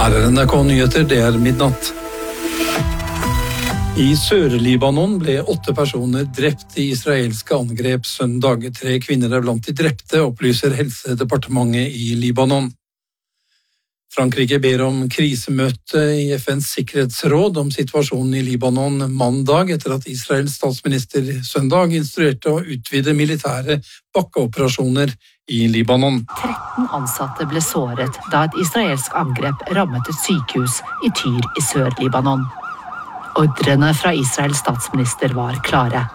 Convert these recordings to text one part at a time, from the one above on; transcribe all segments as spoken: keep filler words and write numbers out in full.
Her er N R K-nyheter, det er midnatt. I Sør-Libanon ble åtte personer drept i israelske angrep søndag. Tre kvinner er blant de drepte, opplyser Helsedepartementet i Libanon. Frankrike ber om krisemøte i F N's sikkerhetsråd om situasjonen i Libanon mandag, etter at Israels statsminister søndag instruerte å utvide militære bakkeoperasjoner i Libanon. tretten ansatte ble såret da et israelsk angrep rammet et sykehus i Tyr i Sør-Libanon. Ordrene fra Israels statsminister var klare.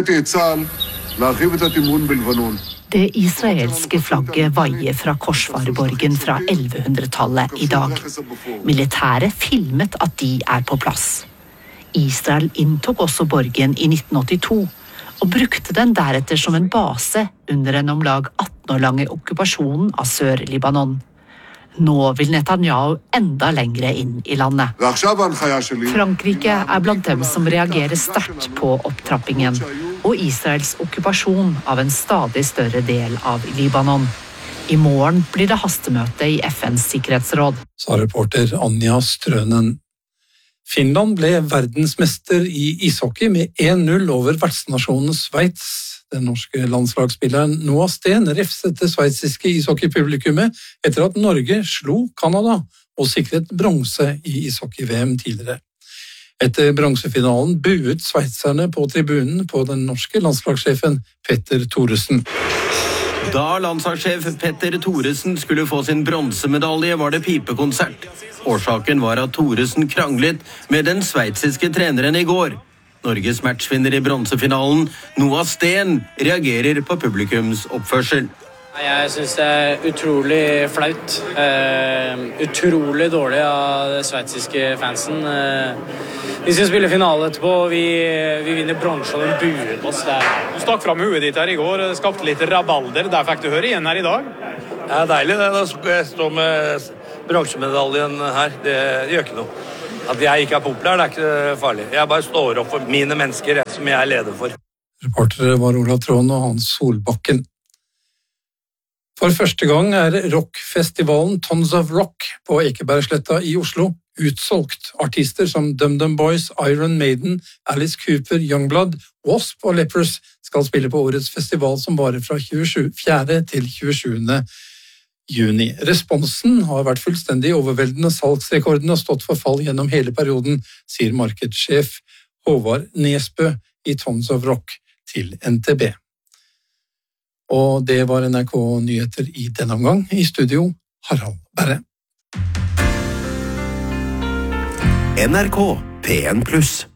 Det israelske flagget vaier fra korsfarerborgen fra ellevehundretallet i dag. Militæret filmet at de er på plass. Israel inntok også borgen i nitten åttito, og brukte den deretter som en base under en om lag atten år lange okkupasjonen av Sør-Libanon. Nå vil Netanyahu enda lengre inn i landet. Frankrike er blant dem som reagerer sterkt på opptrappingen og Israels okkupasjon av en stadig større del av Libanon. I morgen blir det hastemøte i F N's sikkerhetsråd. Sa reporter Anja Strønen. Finland ble verdensmester i ishockey med en null over vertsnasjonen Sveits. Den norske landslagsspilleren Noah Sten refset det sveitsiske ishockeypublikummet etter at Norge slo Kanada og sikret bronse i ishockey-V M tidligere. Etter bronsefinalen buet sveitserne på tribunen på den norske landslagssjefen Petter Thoresen. Da landslagssjef Petter Thoresen skulle få sin bronsemedalje, var det pipekonsert. Årsaken var at Thoresen kranglet med den sveitsiske treneren i går. Norges matchvinner i bronsefinalen, Noah Sten, reagerer på publikums oppførsel. Jeg synes det er utrolig flaut. Uh, utrolig dårlig av det sveitsiske fansen. Uh, vi skal spille finale etterpå, vi, vi vinner bronse og den buer oss der. Du stakk fram huet ditt her i går, skapte litt rabalder. Der fikk du høre igjen her i dag. Det er deilig det, da skal jeg stå med bronsemedaljen her. Det, det gjør ikke noe. At jeg ikke er populær, det er ikke farlig. Jeg bare står opp for mine mennesker som jeg er leder for. Reportere var Olav Tråden og Hans Solbakken. For første gang er rockfestivalen Tons of Rock på Ekebergsletta i Oslo utsolgt. Artister som DumDum Boys, Iron Maiden, Alice Cooper, Youngblood, Wasp og Lepers skal spille på årets festival som varer fra fjerde til tjuesjuende juni. Responsen har vært fullstendig overveldende. Salgsrekorden har stått for fall gjennom hele perioden, sier markedssjef Håvard Nesbø i Tons of Rock til N T B. Og det var N R K-nyheter i denne omgang. I studio, Harald Berre. N R K P en pluss